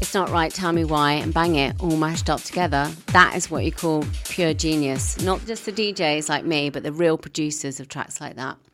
it's not right, tell me why, and bang it all mashed up together. That is what you call pure genius. Not just the DJs like me, but the real producers of tracks like that.